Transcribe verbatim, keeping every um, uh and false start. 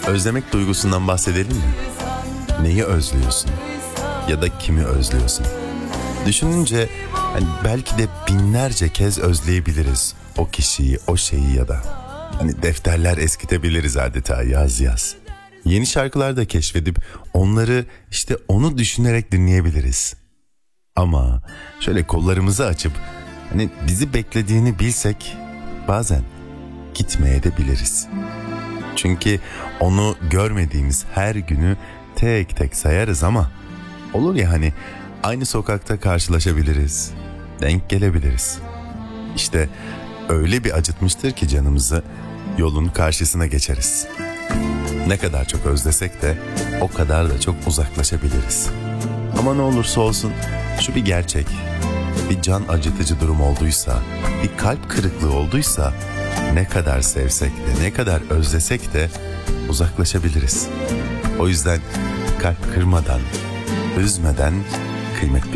Özlemek duygusundan bahsedelim mi? Neyi özlüyorsun? Ya da kimi özlüyorsun? Düşününce hani belki de binlerce kez özleyebiliriz o kişiyi, o şeyi ya da. Hani defterler eskitebiliriz adeta, yaz yaz. Yeni şarkılar da keşfedip onları işte onu düşünerek dinleyebiliriz. Ama şöyle kollarımızı açıp hani bizi beklediğini bilsek bazen gitmeye de biliriz. Çünkü onu görmediğimiz her günü tek tek sayarız ama olur ya hani aynı sokakta karşılaşabiliriz, denk gelebiliriz. İşte öyle bir acıtmıştır ki canımızı, yolun karşısına geçeriz. Ne kadar çok özlesek de o kadar da çok uzaklaşabiliriz. Ama ne olursa olsun şu bir gerçek, bir can acıtıcı durum olduysa, bir kalp kırıklığı olduysa ne kadar sevsek de ne kadar özlesek de uzaklaşabiliriz. O yüzden kalp kırmadan, üzmeden kıymet